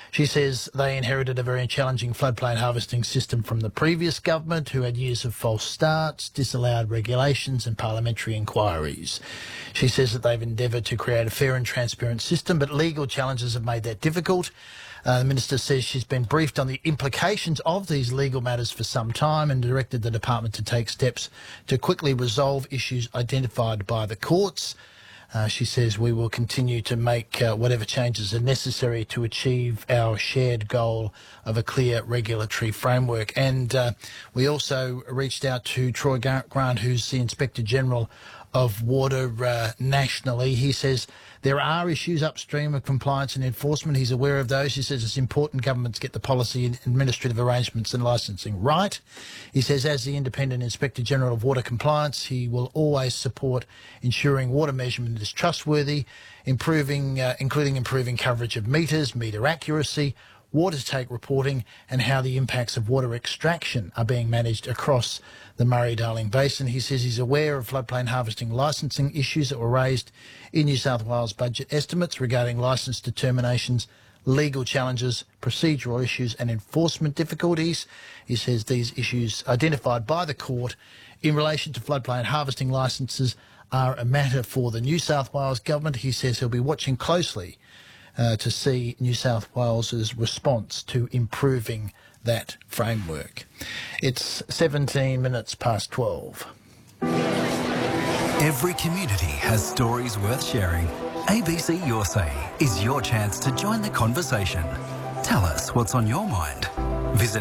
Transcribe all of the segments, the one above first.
She says they inherited a very challenging floodplain harvesting system from the previous government, who had years of false starts, disallowed regulations and parliamentary inquiries. She says that they've endeavoured to create a fair and transparent system, but legal challenges have made that difficult. The Minister says she's been briefed on the implications of these legal matters for some time and directed the department to take steps to quickly resolve issues identified by the courts. She says we will continue to make whatever changes are necessary to achieve our shared goal of a clear regulatory framework. And we also reached out to Troy Grant, who's the Inspector General of Water nationally. He says there are issues upstream of compliance and enforcement. He's aware of those. He says it's important governments get the policy and administrative arrangements and licensing right. He says as the Independent Inspector General of Water Compliance, he will always support ensuring water measurement is trustworthy, including improving coverage of meters, meter accuracy, water take reporting, and how the impacts of water extraction are being managed across the Murray-Darling Basin. He says he's aware of floodplain harvesting licensing issues that were raised in New South Wales budget estimates regarding licence determinations, legal challenges, procedural issues and enforcement difficulties. He says these issues identified by the court in relation to floodplain harvesting licences are a matter for the New South Wales government. He says he'll be watching closely to see New South Wales's response to improving that framework. It's 17 minutes past 12. Every community has stories worth sharing. ABC Your Say is your chance to join the conversation. Tell us what's on your mind. Visit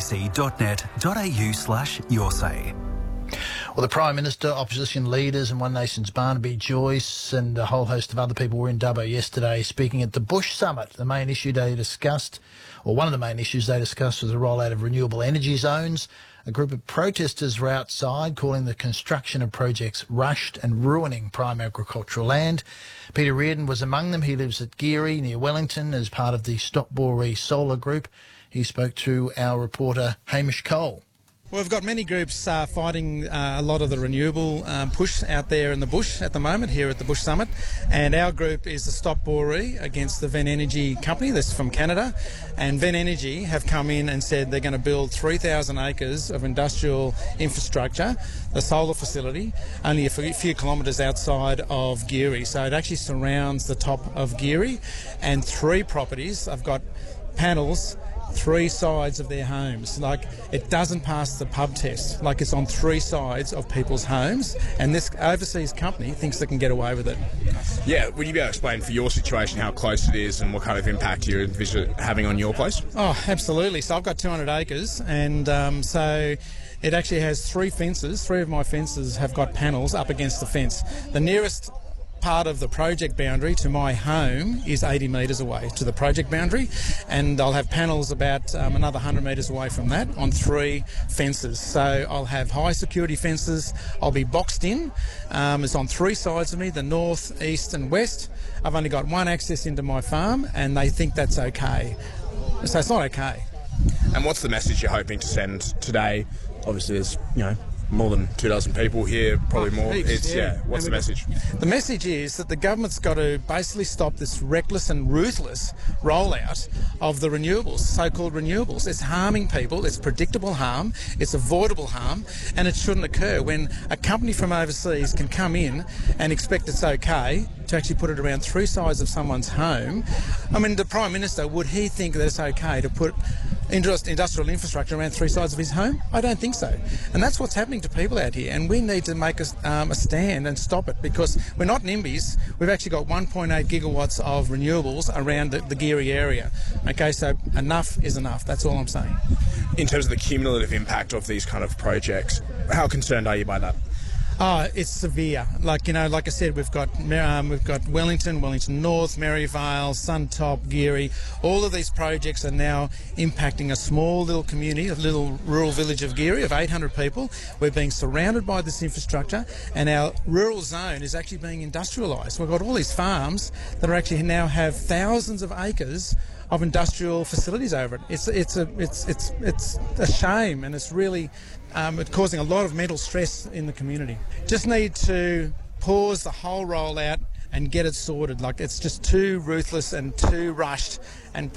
abc.net.au/yoursay. Well, the Prime Minister, opposition leaders and One Nation's Barnaby Joyce and a whole host of other people were in Dubbo yesterday speaking at the Bush Summit. The main issue they discussed, or one of the main issues they discussed, was the rollout of renewable energy zones. A group of protesters were outside calling the construction of projects rushed and ruining prime agricultural land. Peter Reardon was among them. He lives at Geary near Wellington as part of the Stop Boree Solar Group. He spoke to our reporter Hamish Cole. Well, we've got many groups fighting a lot of the renewable push out there in the bush at the moment here at the Bush Summit, and our group is the Stop Boree against the Ven Energy company that's from Canada, and Ven Energy have come in and said they're going to build 3,000 acres of industrial infrastructure, the solar facility, only a few kilometres outside of Geary. So it actually surrounds the top of Geary, and 3 properties have got panels 3 sides of their homes. Like, it doesn't pass the pub test. Like, it's on 3 sides of people's homes, and this overseas company thinks they can get away with it. Yeah, would you be able to explain for your situation how close it is and what kind of impact you envision having on your place? Oh, absolutely. So I've got 200 acres, and so it actually has 3 fences. 3 of my fences have got panels up against the fence. The nearest part of the project boundary to my home is 80 metres away to the project boundary, and I'll have panels about another 100 metres away from that on 3 fences. So I'll have high security fences. I'll be boxed in. It's on 3 sides of me, the north, east and west. I've only got 1 access into my farm, and they think that's okay. So it's not okay. And what's the message you're hoping to send today? Obviously there's, more than 24 people here, probably more. Heaps, What's the message? The message is that the government's got to basically stop this reckless and ruthless rollout of the renewables, so-called renewables. It's harming people, it's predictable harm, it's avoidable harm, and it shouldn't occur. When a company from overseas can come in and expect it's okay to actually put it around 3 sides of someone's home, I mean, the Prime Minister, would he think that it's okay to put industrial infrastructure around 3 sides of his home? I don't think so. And that's what's happening to people out here, and we need to make a stand and stop it, because we're not NIMBYs. We've actually got 1.8 gigawatts of renewables around the Geary area. Okay, so enough is enough. That's all I'm saying. In terms of the cumulative impact of these kind of projects, how concerned are you by that? Oh, it's severe. Like I said, we've got Wellington, Wellington North, Maryvale, Suntop, Geary. All of these projects are now impacting a small little community, a little rural village of Geary of 800 people. We're being surrounded by this infrastructure, and our rural zone is actually being industrialised. We've got all these farms that are actually now have thousands of acres of industrial facilities over it. It's a shame, and it's really it's causing a lot of mental stress in the community. Just need to pause the whole rollout and get it sorted. Like, it's just too ruthless and too rushed, and